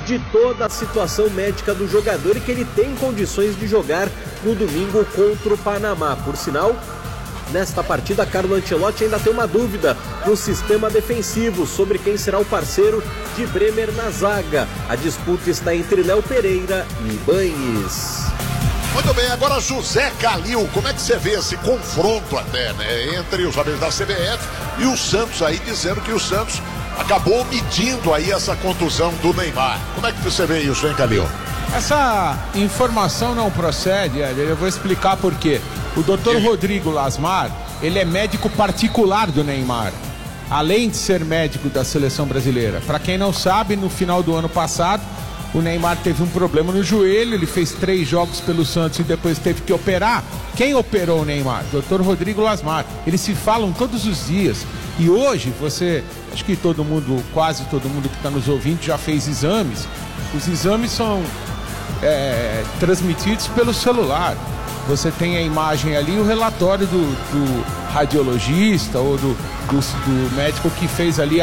de toda a situação médica do jogador e que ele tem condições de jogar no domingo contra o Panamá. Por sinal, nesta partida, Carlo Ancelotti ainda tem uma dúvida no sistema defensivo sobre quem será o parceiro de Bremer na zaga. A disputa está entre Léo Pereira e Ibañez. Muito bem, agora José Calil, como é que você vê esse confronto até, né, entre os jogadores da CBF e o Santos aí, dizendo que o Santos acabou medindo aí essa contusão do Neymar. Como é que você vê isso, hein, Calil? Essa informação não procede, eu vou explicar por quê. O Dr. Rodrigo Lasmar, ele é médico particular do Neymar, além de ser médico da seleção brasileira. Para quem não sabe, no final do ano passado, o Neymar teve um problema no joelho, ele fez 3 jogos pelo Santos e depois teve que operar. Quem operou o Neymar? Dr. Rodrigo Lasmar. Eles se falam todos os dias. E hoje, acho que quase todo mundo que está nos ouvindo já fez exames. Os exames são transmitidos pelo celular. Você tem a imagem ali, o relatório do radiologista ou do médico que fez ali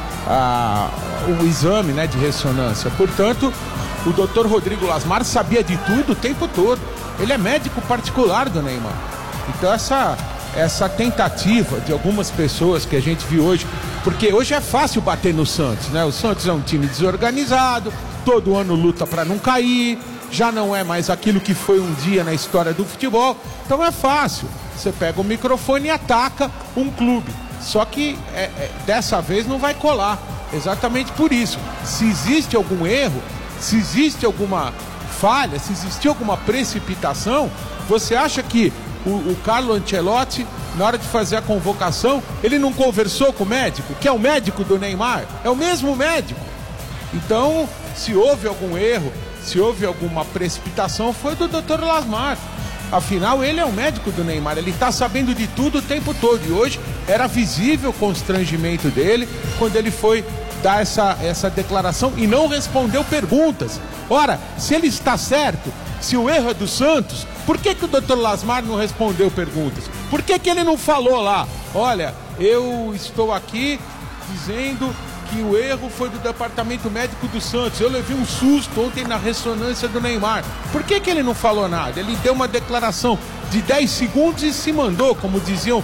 o exame, né, de ressonância. Portanto, o Dr. Rodrigo Lasmar sabia de tudo o tempo todo. Ele é médico particular do Neymar. Então essa tentativa de algumas pessoas que a gente viu hoje, porque hoje é fácil bater no Santos, né? O Santos é um time desorganizado, todo ano luta para não cair, já não é mais aquilo que foi um dia na história do futebol. Então é fácil, você pega o microfone e ataca um clube. Só que dessa vez não vai colar, exatamente por isso. Se existe algum erro, se existe alguma falha, se existe alguma precipitação, você acha que o Carlo Ancelotti, na hora de fazer a convocação, ele não conversou com o médico, que é o médico do Neymar? É o mesmo médico. Então, se houve algum erro, se houve alguma precipitação, foi do Dr. Lasmar. Afinal, ele é o médico do Neymar, ele está sabendo de tudo o tempo todo. E hoje era visível o constrangimento dele quando ele foi dar essa declaração e não respondeu perguntas. Ora, se ele está certo, se o erro é do Santos, por que o Dr. Lasmar não respondeu perguntas? Por que ele não falou lá? Olha, eu estou aqui dizendo que o erro foi do departamento médico do Santos. Eu levei um susto ontem na ressonância do Neymar. Por que ele não falou nada? Ele deu uma declaração de 10 segundos e se mandou, como dizia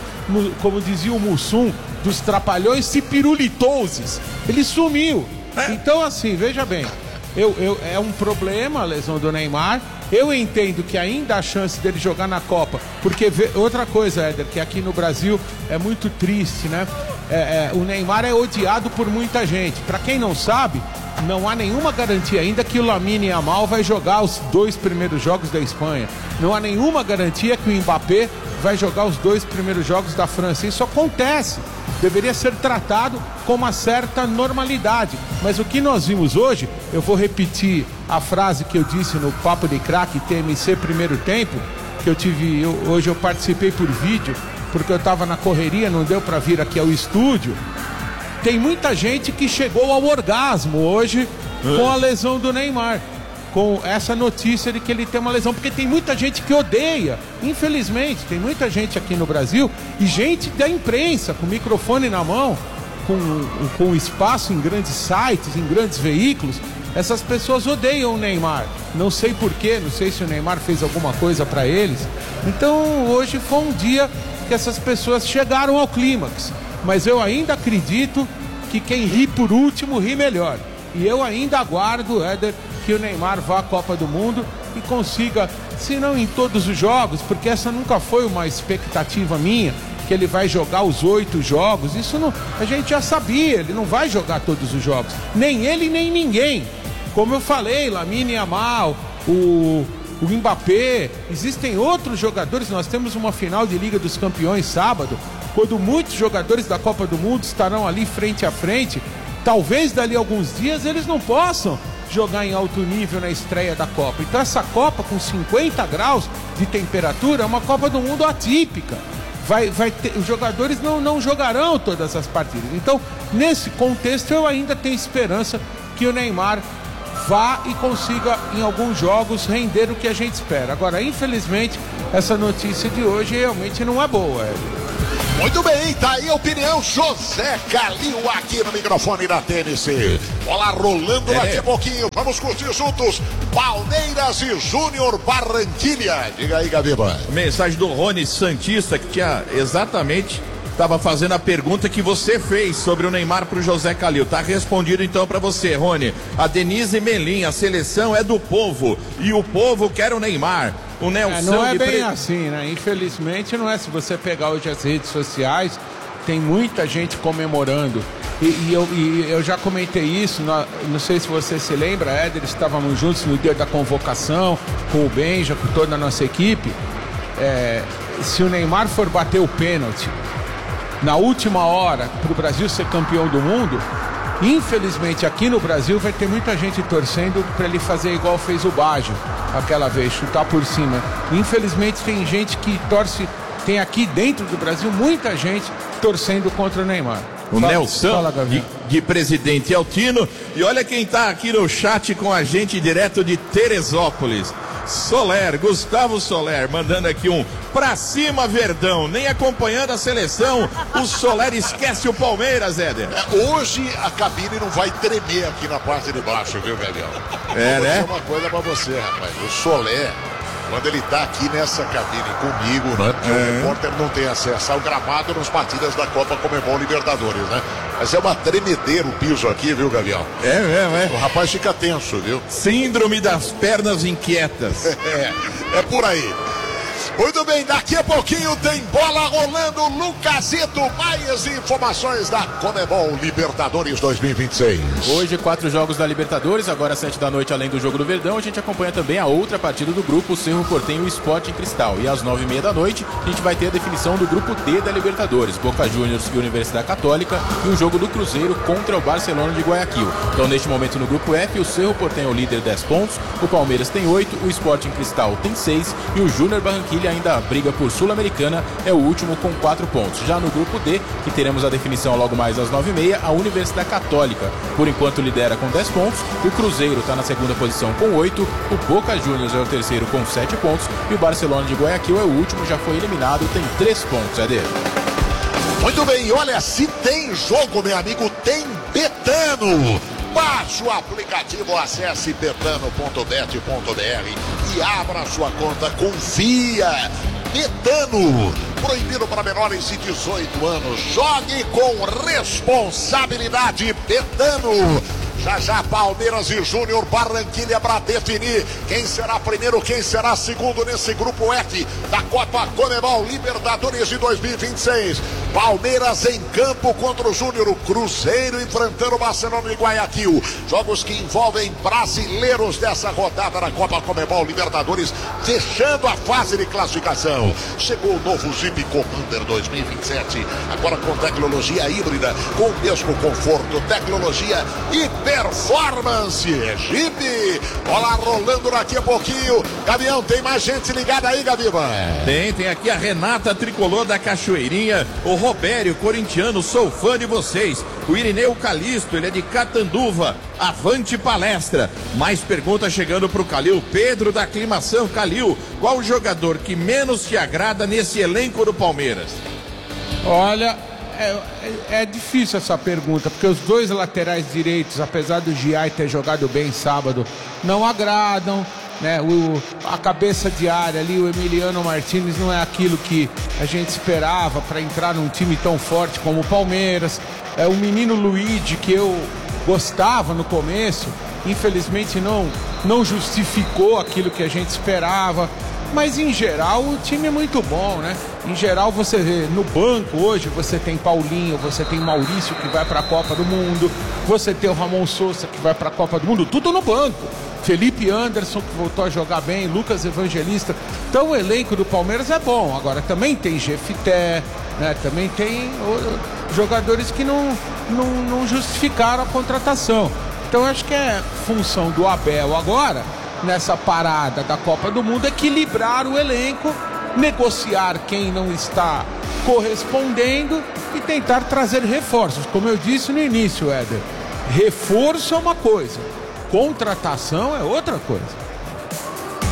o Mussum, dos Trapalhões, se pirulitoses. Ele sumiu. Então, assim, veja bem, é um problema a lesão do Neymar. Eu entendo que ainda há chance dele jogar na Copa, porque outra coisa, Éder, que aqui no Brasil é muito triste, né? O Neymar é odiado por muita gente. Para quem não sabe, não há nenhuma garantia ainda que o Lamine Yamal vai jogar os 2 primeiros jogos da Espanha. Não há nenhuma garantia que o Mbappé vai jogar os 2 primeiros jogos da França. Isso acontece. Deveria ser tratado com uma certa normalidade. Mas o que nós vimos hoje, eu vou repetir a frase que eu disse no Papo de Craque TMC primeiro tempo, que hoje eu participei por vídeo, porque eu estava na correria, não deu para vir aqui ao estúdio. Tem muita gente que chegou ao orgasmo hoje com a lesão do Neymar, com essa notícia de que ele tem uma lesão, porque tem muita gente que odeia, infelizmente, tem muita gente aqui no Brasil, e gente da imprensa, com o microfone na mão, com espaço em grandes sites, em grandes veículos. Essas pessoas odeiam o Neymar, não sei porquê, não sei se o Neymar fez alguma coisa para eles. Então hoje foi um dia que essas pessoas chegaram ao clímax, mas eu ainda acredito que quem ri por último ri melhor, e eu ainda aguardo, Éder, que o Neymar vá à Copa do Mundo e consiga, se não em todos os jogos, porque essa nunca foi uma expectativa minha, que ele vai jogar os 8 jogos, isso não, a gente já sabia, ele não vai jogar todos os jogos, nem ele nem ninguém. Como eu falei, Lamine Yamal, o Mbappé, existem outros jogadores. Nós temos uma final de Liga dos Campeões sábado, quando muitos jogadores da Copa do Mundo estarão ali frente a frente. Talvez dali a alguns dias eles não possam jogar em alto nível na estreia da Copa. Então essa Copa com 50 graus de temperatura é uma Copa do Mundo atípica. Os jogadores não jogarão todas as partidas. Então, nesse contexto, eu ainda tenho esperança que o Neymar vá e consiga, em alguns jogos, render o que a gente espera. Agora, infelizmente, essa notícia de hoje realmente não é boa, Hélio. Muito bem, tá aí a opinião José Calil aqui no microfone da TNC. Bola rolando daqui a pouquinho, vamos curtir juntos Palmeiras e Júnior Barranquilha. Diga aí, Gabiba. Mensagem do Rony Santista, que tinha exatamente, estava fazendo a pergunta que você fez sobre o Neymar pro José Calil. Tá respondido então para você, Rony. A Denise Melim, a seleção é do povo e o povo quer o Neymar. O Nelson não é bem assim, né? Infelizmente não é. Se você pegar hoje as redes sociais, tem muita gente comemorando. E eu já comentei isso, não sei se você se lembra, Éder, estávamos juntos no dia da convocação, com o Benja, com toda a nossa equipe. Se o Neymar for bater o pênalti na última hora para o Brasil ser campeão do mundo, infelizmente aqui no Brasil vai ter muita gente torcendo para ele fazer igual fez o Baggio aquela vez, chutar por cima. Infelizmente tem gente que torce, tem aqui dentro do Brasil muita gente torcendo contra o Neymar. O Nelson de Presidente Altino. E olha quem tá aqui no chat com a gente direto de Teresópolis. Soler, Gustavo Soler, mandando aqui um pra cima Verdão, nem acompanhando a seleção, o Soler esquece o Palmeiras, Éder. Hoje a cabine não vai tremer aqui na parte de baixo, viu, Gabriel? Né? Vou dizer uma coisa pra você, rapaz, o Soler, quando ele tá aqui nessa cabine comigo, né, o repórter não tem acesso ao gramado nas partidas da Copa Conmebol Libertadores, né? Mas é uma tremedeira o piso aqui, viu, Gabriel? É mesmo, O rapaz fica tenso, viu? Síndrome das pernas inquietas. É por aí. Muito bem, daqui a pouquinho tem bola rolando, Lucasito, mais informações da Conmebol Libertadores 2026. Hoje 4 jogos da Libertadores, agora às 7 da noite, além do jogo do Verdão, a gente acompanha também a outra partida do grupo, o Cerro Porteño e o Sporting Cristal. E às 9h30 da noite, a gente vai ter a definição do grupo D da Libertadores, Boca Juniors e Universidade Católica, e o jogo do Cruzeiro contra o Barcelona de Guayaquil. Então, neste momento no grupo F, o Cerro Porteño é o líder, 10 pontos, o Palmeiras tem 8, o Sporting Cristal tem 6 e o Júnior Barranquilha ainda briga por Sul-Americana, é o último com 4 pontos. Já no grupo D, que teremos a definição logo mais às 9h30, a Universidade Católica, por enquanto lidera com 10 pontos, o Cruzeiro está na segunda posição com 8, o Boca Juniors é o terceiro com 7 pontos e o Barcelona de Guayaquil é o último, já foi eliminado, tem 3 pontos, é dele. Muito bem, olha, se tem jogo, meu amigo, tem Betano. Baixe o aplicativo, acesse betano.bet.br e abra sua conta, confia. Betano, proibido para menores de 18 anos. Jogue com responsabilidade. Betano. Já Palmeiras e Júnior Barranquilha para definir quem será primeiro, quem será segundo nesse grupo F da Copa Conmebol Libertadores de 2026. Palmeiras em campo contra o Júnior, o Cruzeiro enfrentando o Barcelona de Guayaquil. Jogos que envolvem brasileiros dessa rodada da Copa Conmebol Libertadores, fechando a fase de classificação. Chegou o novo Jeep Commander 2027, agora com tecnologia híbrida, com o mesmo conforto, tecnologia e performance. Jeep, bola rolando daqui a pouquinho. Gavião, tem mais gente ligada aí, Gabiba? Tem aqui a Renata Tricolor da Cachoeirinha, o Robério corintiano, sou fã de vocês. O Irineu Calisto, ele é de Catanduva, avante palestra. Mais perguntas chegando pro Calil. Pedro da Aclimação. Calil, qual o jogador que menos te agrada nesse elenco do Palmeiras? Olha, é difícil essa pergunta, porque os dois laterais direitos, apesar do Giai ter jogado bem sábado, não agradam, né? A cabeça de área ali, o Emiliano Martínez, não é aquilo que a gente esperava para entrar num time tão forte como o Palmeiras. O menino Luigi, que eu gostava no começo, infelizmente não justificou aquilo que a gente esperava. Mas em geral o time é muito bom, né? Em geral você vê no banco hoje, você tem Paulinho, você tem Maurício que vai para a Copa do Mundo, você tem o Ramon Sousa que vai para a Copa do Mundo, tudo no banco. Felipe Anderson que voltou a jogar bem, Lucas Evangelista. Então o elenco do Palmeiras é bom. Agora também tem Jefité, né? Também tem jogadores que não justificaram a contratação. Então acho que é função do Abel agora, nessa parada da Copa do Mundo, equilibrar o elenco, negociar quem não está correspondendo e tentar trazer reforços. Como eu disse no início, Éder, reforço é uma coisa, contratação é outra coisa.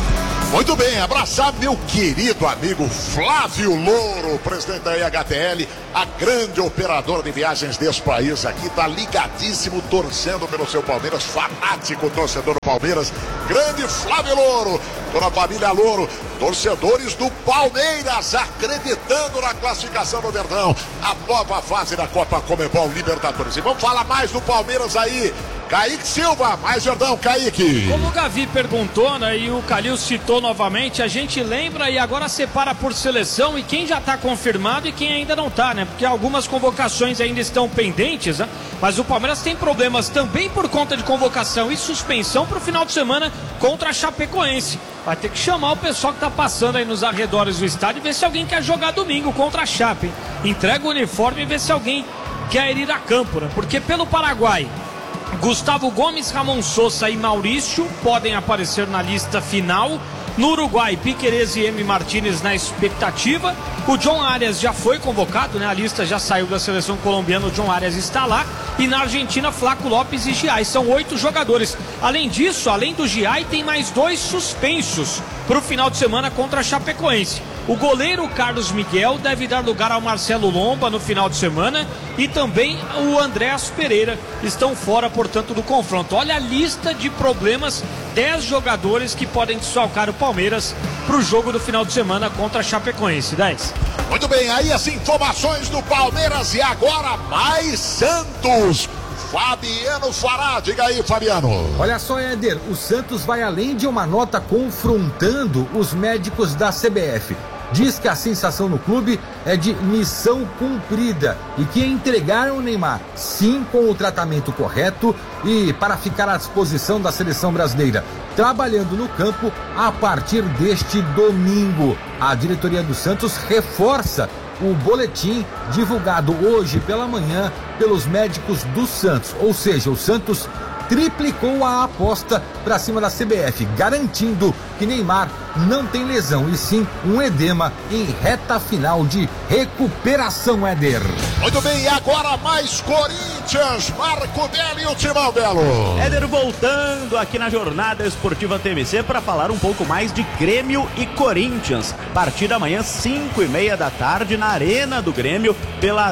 Muito bem, abraçar meu querido amigo Flávio Louro, presidente da IHTL, a grande operadora de viagens desse país aqui, tá ligadíssimo, torcendo pelo seu Palmeiras, fanático torcedor do Palmeiras, grande Flávio Louro, toda a família Louro, torcedores do Palmeiras, acreditando na classificação do Verdão, a nova fase da Copa Conmebol Libertadores. E vamos falar mais do Palmeiras aí. Kaique Silva, mais Verdão, Kaique. Como o Gavi perguntou, né, e o Calil citou novamente, a gente lembra e agora separa por seleção e quem já está confirmado e quem ainda não está, né? Porque algumas convocações ainda estão pendentes, né? Mas o Palmeiras tem problemas também por conta de convocação e suspensão para o final de semana contra a Chapecoense. Vai ter que chamar o pessoal que está passando aí nos arredores do estádio e ver se alguém quer jogar domingo contra a Chape, hein? Entrega o uniforme e vê se alguém quer ir a campo, né? Porque pelo Paraguai, Gustavo Gomes, Ramon Sosa e Maurício podem aparecer na lista final. No Uruguai, Piquerez e M. Martínez na expectativa. O John Arias já foi convocado, né? A lista já saiu da seleção colombiana, o John Arias está lá. E na Argentina, Flaco Lopes e Giai. São 8 jogadores. Além disso, além do Giai, tem mais 2 suspensos para o final de semana contra a Chapecoense. O goleiro Carlos Miguel deve dar lugar ao Marcelo Lomba no final de semana e também o Andréas Pereira estão fora, portanto, do confronto. Olha a lista de problemas, 10 jogadores que podem desfalcar o Palmeiras para o jogo do final de semana contra a Chapecoense. 10. Muito bem, aí as informações do Palmeiras e agora mais Santos. Fabiano Fará, diga aí, Fabiano. Olha só, Éder, o Santos vai além de uma nota confrontando os médicos da CBF. Diz que a sensação no clube é de missão cumprida e que entregaram o Neymar, sim, com o tratamento correto e para ficar à disposição da seleção brasileira, trabalhando no campo a partir deste domingo. A diretoria do Santos reforça o boletim divulgado hoje pela manhã pelos médicos do Santos, ou seja, o Santos triplicou a aposta para cima da CBF, garantindo que Neymar não tem lesão e sim um edema em reta final de recuperação, Éder. Muito bem, e agora mais Corinthians, Marco Belo e o Timão Belo. Éder voltando aqui na Jornada Esportiva TMC para falar um pouco mais de Grêmio e Corinthians. Partida amanhã 5:30 da tarde na Arena do Grêmio pela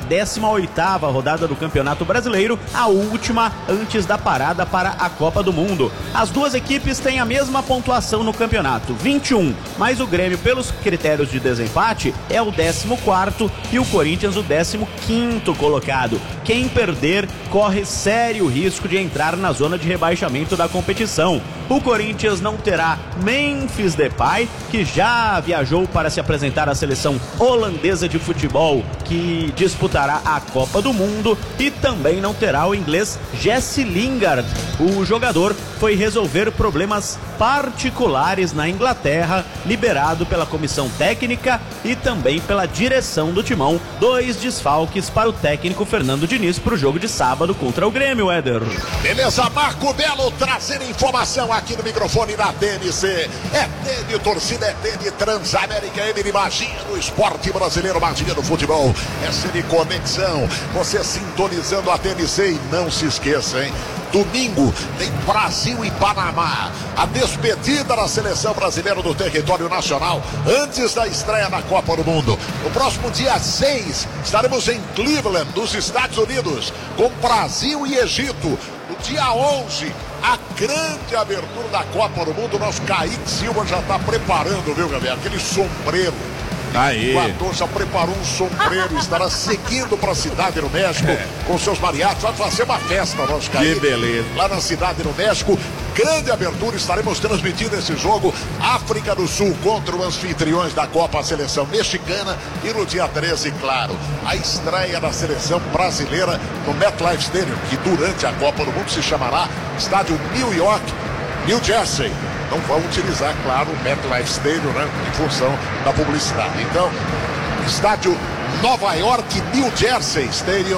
18ª rodada do Campeonato Brasileiro, a última antes da parada para a Copa do Mundo. As duas equipes têm a mesma pontuação no campeonato, 21, mas o Grêmio, pelos critérios de desempate, é o 14º e o Corinthians o 15º colocado. Quem perder corre sério risco de entrar na zona de rebaixamento da competição. O Corinthians não terá Memphis Depay, que já viajou para se apresentar à seleção holandesa de futebol, que disputará a Copa do Mundo, e também não terá o inglês Jesse Lingard. O jogador foi resolver problemas particulares na Inglaterra, liberado pela comissão técnica e também pela direção do Timão. 2 desfalques para o técnico Fernando Diniz para o jogo de sábado contra o Grêmio, Éder. Beleza, Marco Belo trazendo informação aqui no microfone da TNC. É TN Torcida, é TN Transamérica, ele magia no esporte brasileiro, magia no futebol. Essa de conexão, você sintonizando a TNC e não se esqueça, hein? Domingo tem Brasil e Panamá, a despedida da seleção brasileira do território nacional antes da estreia da Copa do Mundo. No próximo dia 6 estaremos em Cleveland, nos Estados Unidos, com Brasil e Egito. No dia 11, a grande abertura da Copa do Mundo. Nosso Kaique Silva já está preparando, viu, galera? Aquele sombreiro. Aí. O ator já preparou um sombreiro, estará seguindo para a cidade no México com seus mariachis. Vai fazer uma festa, nosso Kaique. Que beleza. Lá na cidade no México. Grande abertura, estaremos transmitindo esse jogo. África do Sul contra os anfitriões da Copa, a seleção mexicana. E no dia 13, claro, a estreia da seleção brasileira no MetLife Stadium, que durante a Copa do Mundo se chamará Estádio New York, New Jersey. Não vão utilizar, claro, o MetLife Stadium, né, em função da publicidade. Então, estádio Nova York, New Jersey Stadium,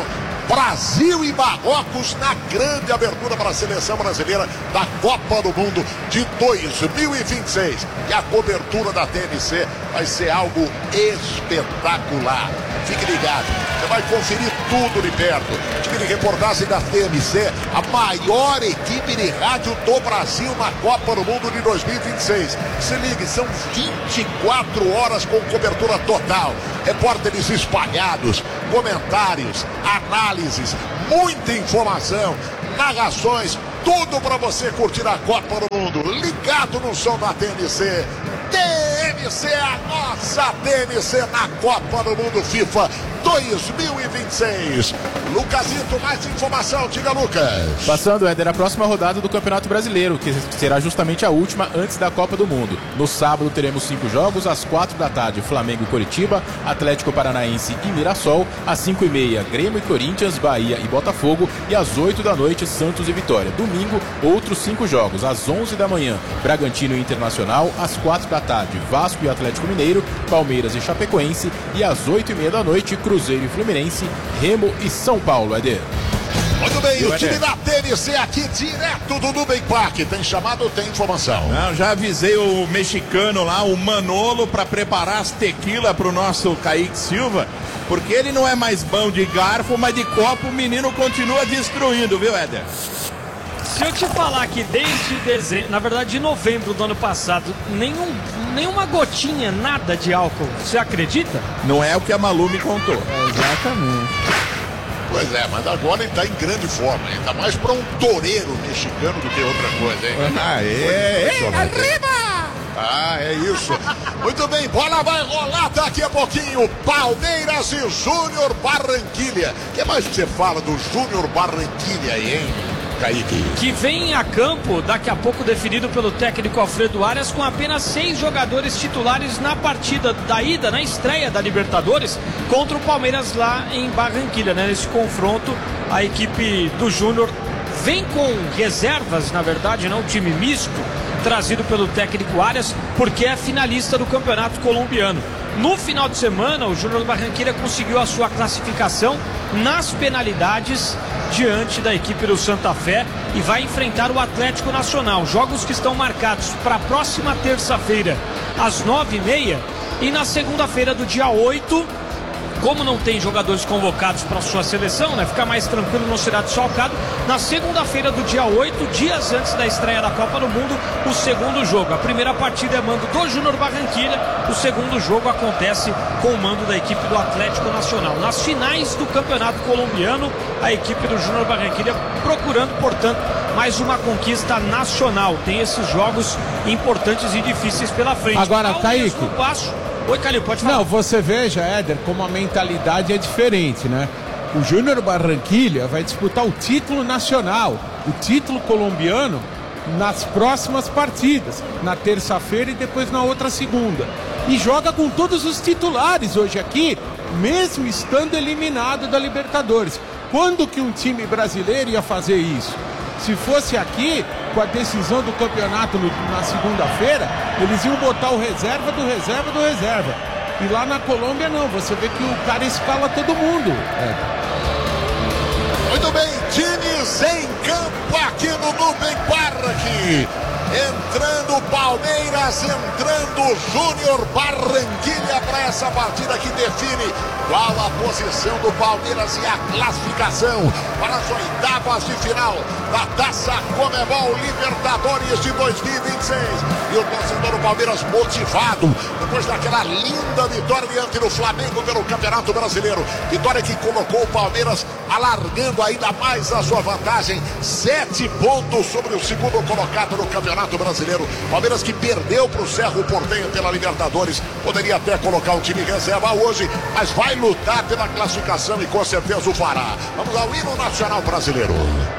Brasil e Marrocos na grande abertura para a seleção brasileira da Copa do Mundo de 2026. E a cobertura da TNC vai ser algo espetacular. Fique ligado, você vai conferir tudo de perto. Time de reportagem da TNC, a maior equipe de rádio do Brasil na Copa do Mundo de 2026. Se ligue, são 24 horas com cobertura total. Repórteres espalhados, comentários, análises, muita informação, narrações, tudo para você curtir a Copa do Mundo. Ligado no som da TNC. TNC, a nossa TNC na Copa do Mundo FIFA 2026. Lucasito, mais informação, diga, Lucas. Passando, Éder, a próxima rodada do Campeonato Brasileiro, que será justamente a última antes da Copa do Mundo. No sábado teremos 5 jogos, às 4 da tarde Flamengo e Coritiba, Atlético Paranaense e Mirassol, às 5h30 Grêmio e Corinthians, Bahia e Botafogo, e às 8 da noite Santos e Vitória. Domingo, outros 5 jogos, às 11 da manhã Bragantino e Internacional, às 4 da tarde Vasco e Atlético Mineiro, Palmeiras e Chapecoense, e às 8h30 da noite Cruzeiro e Fluminense, Remo e São Paulo, Éder. Muito bem, o time da TNC aqui direto do Nubem Park. Tem chamado, tem informação. Não, já avisei o mexicano lá, o Manolo, para preparar as tequila pro nosso Kaique Silva, porque ele não é mais bom de garfo, mas de copo o menino continua destruindo, viu, Éder? Se eu te falar que desde dezembro, na verdade de novembro do ano passado, nenhuma gotinha, nada de álcool, você acredita? Não é o que a Malu me contou. Exatamente. Pois é, mas agora ele tá em grande forma, hein? Tá mais pra um toureiro mexicano do que outra coisa, hein? Arriba! Ah, é isso. Muito bem, bola vai rolar daqui a pouquinho. Palmeiras e Júnior Barranquilla. O que mais você fala do Júnior Barranquilla aí, hein, Kaique? Que vem a campo daqui a pouco definido pelo técnico Alfredo Arias com apenas 6 jogadores titulares na partida da ida, na estreia da Libertadores contra o Palmeiras lá em Barranquilla, né? Nesse confronto, a equipe do Júnior vem com reservas, na verdade, não, um time misto trazido pelo técnico Arias, porque é finalista do Campeonato Colombiano. No final de semana, o Júnior Barranquilla conseguiu a sua classificação nas penalidades diante da equipe do Santa Fé e vai enfrentar o Atlético Nacional. Jogos que estão marcados para a próxima terça-feira, às 9h30, e na segunda-feira do dia 8, como não tem jogadores convocados para a sua seleção, né, fica mais tranquilo, não será desfalcado. Na segunda-feira do dia 8, dias antes da estreia da Copa do Mundo, o segundo jogo. A primeira partida é mando do Júnior Barranquilla, o segundo jogo acontece com o mando da equipe do Atlético Nacional. Nas finais do Campeonato Colombiano, a equipe do Júnior Barranquilla procurando, portanto, mais uma conquista nacional. Tem esses jogos importantes e difíceis pela frente. Agora, Kaique, oi, Calil, pode falar. Não, você veja, Éder, como a mentalidade é diferente, né? O Júnior Barranquilla vai disputar o título nacional, o título colombiano, nas próximas partidas, na terça-feira e depois na outra segunda. E joga com todos os titulares hoje aqui, mesmo estando eliminado da Libertadores. Quando que um time brasileiro ia fazer isso? Se fosse aqui, com a decisão do campeonato na segunda-feira, eles iam botar o reserva do reserva do reserva. E lá na Colômbia não, você vê que o cara escala todo mundo. Muito bem, times em campo aqui no Nubem Park. Entrando Palmeiras, entrando Júnior Barranquilla para essa partida que define qual a posição do Palmeiras e a classificação para as oitavas de final da Taça Conmebol Libertadores de 2026. E o torcedor do Palmeiras motivado depois daquela linda vitória diante do Flamengo pelo Campeonato Brasileiro. Vitória que colocou o Palmeiras alargando ainda mais a sua vantagem. 7 pontos sobre o segundo colocado no Campeonato Brasileiro. Palmeiras que perdeu para o Cerro Porteño pela Libertadores. Poderia até colocar um time reserva hoje, mas vai lutar pela classificação e com certeza o fará. Vamos ao hino nacional brasileiro.